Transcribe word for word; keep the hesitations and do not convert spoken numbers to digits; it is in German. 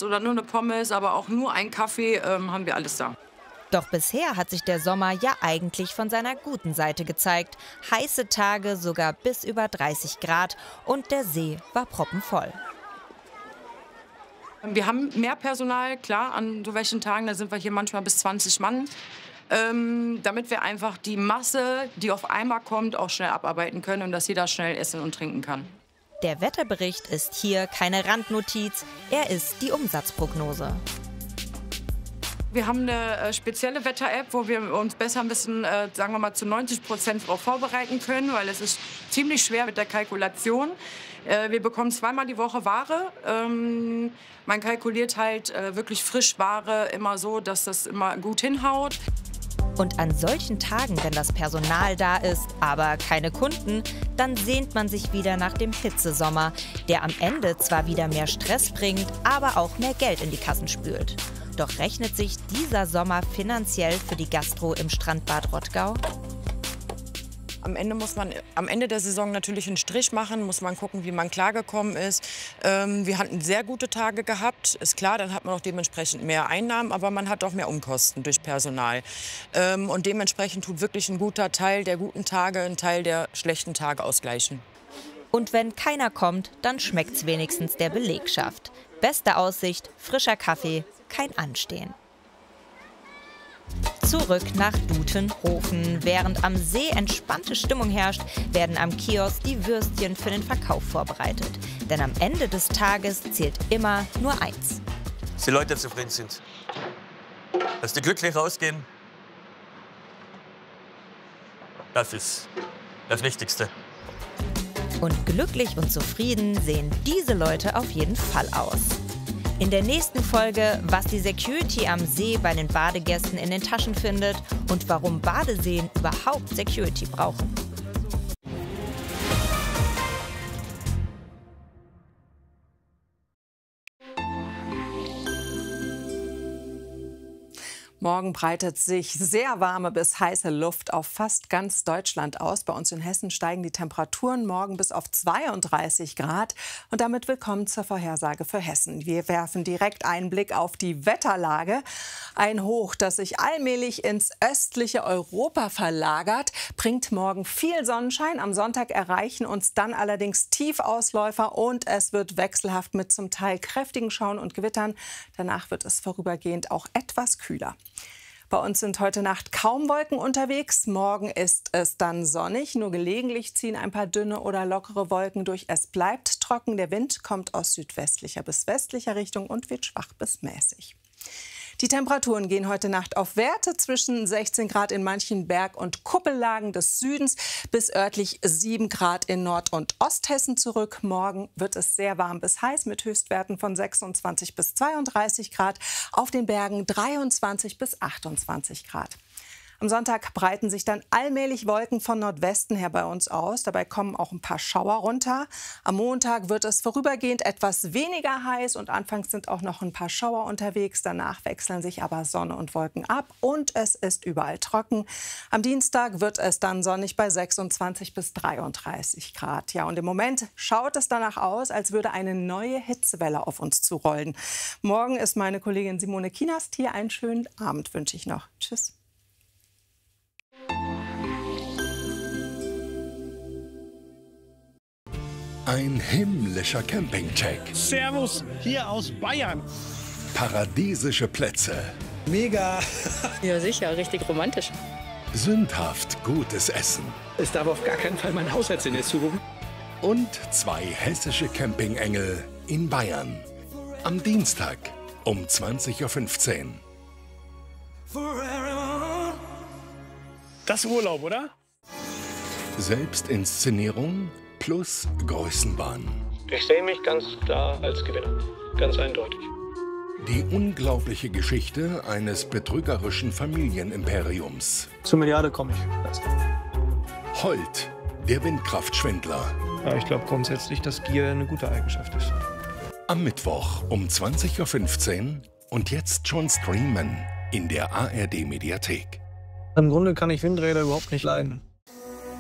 Wurst oder nur eine Pommes, aber auch nur ein Kaffee, ähm, haben wir alles da. Doch bisher hat sich der Sommer ja eigentlich von seiner guten Seite gezeigt. Heiße Tage, sogar bis über dreißig Grad, und der See war proppenvoll. Wir haben mehr Personal, klar, an so welchen Tagen, da sind wir hier manchmal bis zwanzig Mann, ähm, damit wir einfach die Masse, die auf einmal kommt, auch schnell abarbeiten können und dass jeder schnell essen und trinken kann. Der Wetterbericht ist hier keine Randnotiz, er ist die Umsatzprognose. Wir haben eine äh, spezielle Wetter-App, wo wir uns besser ein bisschen, äh, sagen wir mal, zu neunzig Prozent darauf vorbereiten können, weil es ist ziemlich schwer mit der Kalkulation. Äh, wir bekommen zweimal die Woche Ware. Ähm, man kalkuliert halt äh, wirklich Frischware immer so, dass das immer gut hinhaut. Und an solchen Tagen, wenn das Personal da ist, aber keine Kunden, dann sehnt man sich wieder nach dem Hitzesommer, der am Ende zwar wieder mehr Stress bringt, aber auch mehr Geld in die Kassen spült. Doch rechnet sich dieser Sommer finanziell für die Gastro im Strandbad Rottgau? Am Ende muss man am Ende der Saison natürlich einen Strich machen, muss man gucken, wie man klargekommen ist. Ähm, wir hatten sehr gute Tage gehabt, ist klar, dann hat man auch dementsprechend mehr Einnahmen, aber man hat auch mehr Umkosten durch Personal. Ähm, und dementsprechend tut wirklich ein guter Teil der guten Tage einen Teil der schlechten Tage ausgleichen. Und wenn keiner kommt, dann schmeckt's wenigstens der Belegschaft. Beste Aussicht, frischer Kaffee, kein Anstehen. Zurück nach Dutenhofen. Während am See entspannte Stimmung herrscht, werden am Kiosk die Würstchen für den Verkauf vorbereitet. Denn am Ende des Tages zählt immer nur eins. Dass die Leute zufrieden sind. Dass die glücklich rausgehen, das ist das Wichtigste. Und glücklich und zufrieden sehen diese Leute auf jeden Fall aus. In der nächsten Folge, was die Security am See bei den Badegästen in den Taschen findet und warum Badeseen überhaupt Security brauchen. Morgen breitet sich sehr warme bis heiße Luft auf fast ganz Deutschland aus. Bei uns in Hessen steigen die Temperaturen morgen bis auf zweiunddreißig Grad. Und damit willkommen zur Vorhersage für Hessen. Wir werfen direkt einen Blick auf die Wetterlage. Ein Hoch, das sich allmählich ins östliche Europa verlagert, bringt morgen viel Sonnenschein. Am Sonntag erreichen uns dann allerdings Tiefausläufer und es wird wechselhaft mit zum Teil kräftigen Schauern und Gewittern. Danach wird es vorübergehend auch etwas kühler. Bei uns sind heute Nacht kaum Wolken unterwegs. Morgen ist es dann sonnig. Nur gelegentlich ziehen ein paar dünne oder lockere Wolken durch. Es bleibt trocken. Der Wind kommt aus südwestlicher bis westlicher Richtung und wird schwach bis mäßig. Die Temperaturen gehen heute Nacht auf Werte zwischen sechzehn Grad in manchen Berg- und Kuppellagen des Südens bis örtlich sieben Grad in Nord- und Osthessen zurück. Morgen wird es sehr warm bis heiß mit Höchstwerten von sechsundzwanzig bis zweiunddreißig Grad. Auf den Bergen dreiundzwanzig bis achtundzwanzig Grad. Am Sonntag breiten sich dann allmählich Wolken von Nordwesten her bei uns aus. Dabei kommen auch ein paar Schauer runter. Am Montag wird es vorübergehend etwas weniger heiß und anfangs sind auch noch ein paar Schauer unterwegs. Danach wechseln sich aber Sonne und Wolken ab und es ist überall trocken. Am Dienstag wird es dann sonnig bei sechsundzwanzig bis dreiunddreißig Grad. Ja, und im Moment schaut es danach aus, als würde eine neue Hitzewelle auf uns zurollen. Morgen ist meine Kollegin Simone Kienast hier. Einen schönen Abend wünsche ich noch. Tschüss. Ein himmlischer Campingcheck. Servus, hier aus Bayern. Paradiesische Plätze. Mega. Ja, sicher, richtig romantisch. Sündhaft gutes Essen. Es darf auf gar keinen Fall mein Haushaltsinne zurufen. Und zwei hessische Campingengel in Bayern. Am Dienstag um zwanzig Uhr fünfzehn. Das ist Urlaub, oder? Selbstinszenierung plus Größenwahn. Ich sehe mich ganz klar als Gewinner. Ganz eindeutig. Die unglaubliche Geschichte eines betrügerischen Familienimperiums. Zur Milliarde komme ich. Holt, der Windkraftschwindler. Ja, ich glaube grundsätzlich, dass Gier eine gute Eigenschaft ist. Am Mittwoch um zwanzig Uhr fünfzehn und jetzt schon streamen in der A R D Mediathek. Im Grunde kann ich Windräder überhaupt nicht leiden.